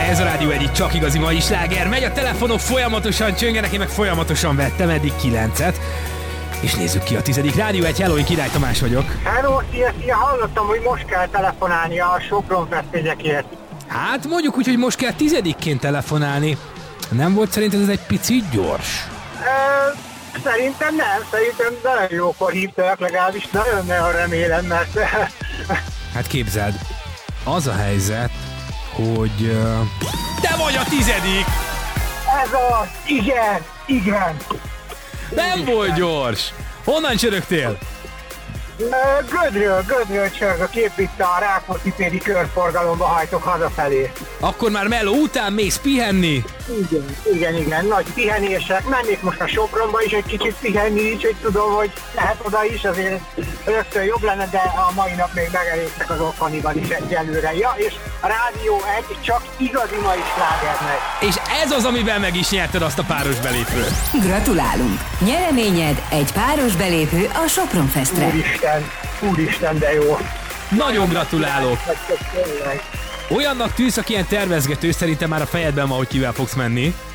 Ez a Rádió egyik csak igazi mai sláger. Megy a telefonok folyamatosan csöngenek, én meg folyamatosan vettem eddig 9-et. És nézzük ki a 10. Rádió egy. Hello, én Király Tamás vagyok. Hello, szia, hallottam, hogy most kell telefonálni a Sopron Fesztényekért. Hát mondjuk úgy, hogy most kell 10-ként telefonálni. Nem volt szerinted ez egy picit gyors? Szerintem nem, szerintem nagyon jókor hívtak, legalábbis nagyon remélem, mert... Hát képzeld, az a helyzet, hogy... Te vagy a 10! Ez az, igen. Nem volt gyors! Honnan csörögtél? Gödről csörgök, épp itt a Rákóczi téri körforgalomba hajtok hazafelé. Akkor már meló után mész pihenni? Igen, nagy pihenések. Mennék most a Sopronba is egy kicsit pihenni, úgyhogy tudom, hogy lehet oda is, azért rögtön jobb lenne, de a mai nap még megelégtek az otthonival is egyelőre. Ja, és a Rádió egy csak igazi mai slágernek. És ez az, amivel meg is nyerted azt a páros belépőt. Gratulálunk! Nyereményed egy páros belépő a Sopron Festre. Úristen, de jó. Nagyon gratulálok! Tényleg. Olyannak tűnsz, aki ilyen tervezgető, szerintem már a fejedben van, hogy kivel fogsz menni.